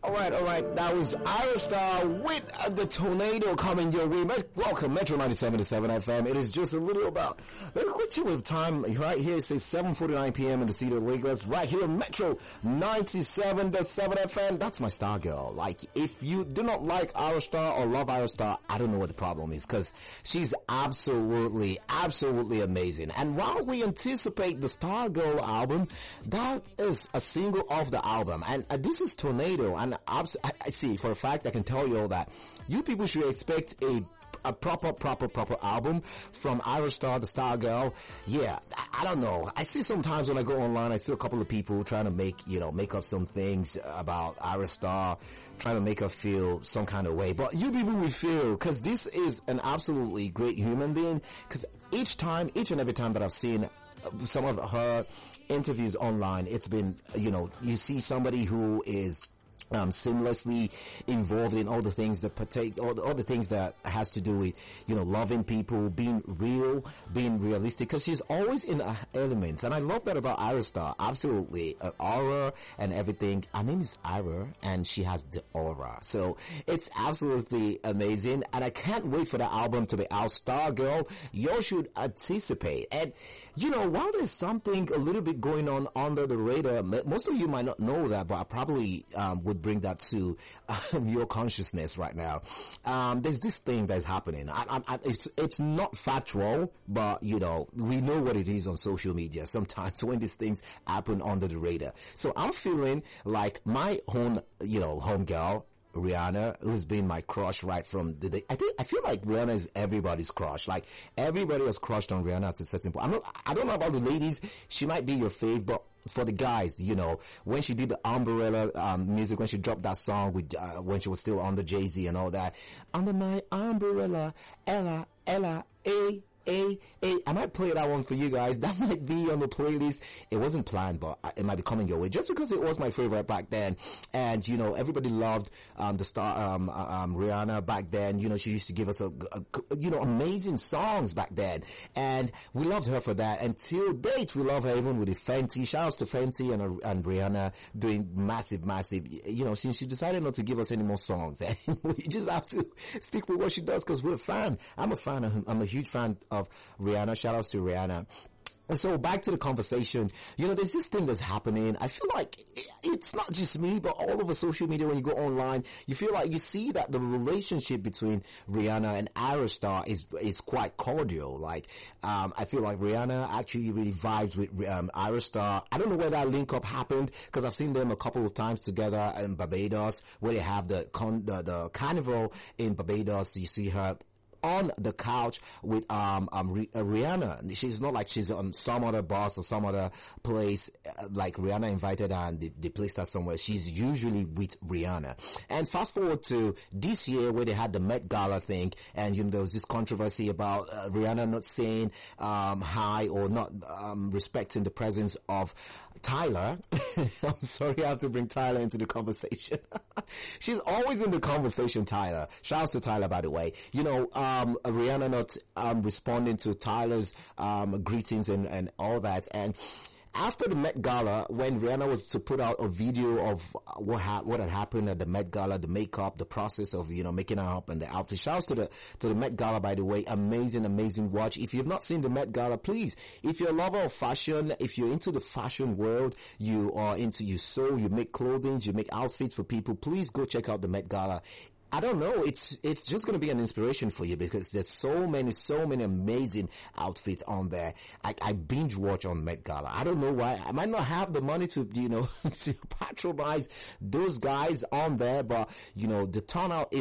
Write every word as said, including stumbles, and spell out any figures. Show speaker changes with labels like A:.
A: Alright, alright, that was Iristar with uh, the tornado coming your way. Welcome, Metro ninety-seven point seven F M. It is just a little about, let's quit you with time right here. It says seven forty-nine p.m. in the city of Lagos, right here on Metro ninety-seven point seven F M. That's my star girl. Like, if you do not like Iristar or love Iristar, I don't know what the problem is, because she's absolutely, absolutely amazing. And while we anticipate the Star Girl album, that is a single off the album. And uh, this is Tornado. And I, I see, for a fact, I can tell you all that you people should expect a a proper, proper, proper album from Iristar, the Star Girl. Yeah, I, I don't know. I see sometimes when I go online, I see a couple of people trying to make, you know, make up some things about Iristar, trying to make her feel some kind of way. But you people will feel, because this is an absolutely great human being, because each time, each and every time that I've seen some of her interviews online, it's been, you know, you see somebody who is Um, seamlessly involved in all the things that partake, all the, all the things that has to do with, you know, loving people, being real, being realistic, because she's always in her elements. And I love that about Iristar. Absolutely. Uh, aura and everything. Her name is Ira, and she has the aura. So it's absolutely amazing. And I can't wait for the album to be out. Star Girl, you should anticipate. And, you know, while there's something a little bit going on under the radar, most of you might not know that, but I probably, um, would bring that to um, your consciousness right now. Um, there's this thing that's happening. I, I, I, it's it's not factual, but you know, we know what it is on social media sometimes when these things happen under the radar. So I'm feeling like my own, you know, home girl, Rihanna, who's been my crush right from the day. I think, I feel like Rihanna is everybody's crush. Like, everybody has crushed on Rihanna at a certain point. I'm not, I don't know about the ladies. She might be your fave, but for the guys, you know, when she did the Umbrella, um, music, when she dropped that song with, uh, when she was still under Jay-Z and all that. Under my umbrella, Ella, Ella, A. A, A, I might play that one for you guys. That might be on the playlist. It wasn't planned, but it might be coming your way just because it was my favorite back then. And, you know, everybody loved, um, the star, um, um, Rihanna back then. You know, she used to give us a, a, you know, amazing songs back then. And we loved her for that. Until date, we love her even with the Fenty. Shout outs to Fenty and, and Rihanna doing massive, massive, you know, since she decided not to give us any more songs. And we just have to stick with what she does because we're a fan. I'm a fan. Of, I'm a huge fan of Rihanna. Shout outs to Rihanna. And so back to the conversation, you know, there's this thing that's happening. I feel like it's not just me, but all over social media when you go online, you feel like you see that the relationship between Rihanna and Iristar is, is quite cordial. Like, um, I feel like Rihanna actually really vibes with, um, Iristar. I don't know where that link up happened, because I've seen them a couple of times together in Barbados, where they have the con, the, the carnival in Barbados. You see her on the couch with um um Rihanna. She's not like she's on some other bus or some other place, uh, like Rihanna invited her and they, they placed her somewhere. She's usually with Rihanna. And fast forward to this year where they had the Met Gala thing, and you know there was this controversy about uh, Rihanna not saying um hi or not um respecting the presence of Tyler. I'm sorry, I have to bring Tyler into the conversation. She's always in the conversation, Tyler. Shouts to Tyler, by the way. You know, um, Rihanna not, um, responding to Tyler's, um, greetings and, and all that. And after the Met Gala, when Rihanna was to put out a video of what ha- what had happened at the Met Gala, the makeup, the process of, you know, making her up and the outfit. Shouts to the, to the Met Gala, by the way. Amazing, amazing watch. If you've not seen the Met Gala, please, if you're a lover of fashion, if you're into the fashion world, you are into, you sew, you make clothing, you make outfits for people, please go check out the Met Gala. I don't know, it's, it's just gonna be an inspiration for you because there's so many, so many amazing outfits on there. I, I binge watch on Met Gala. I don't know why. I might not have the money to, you know, to patronize those guys on there, but, you know, the turnout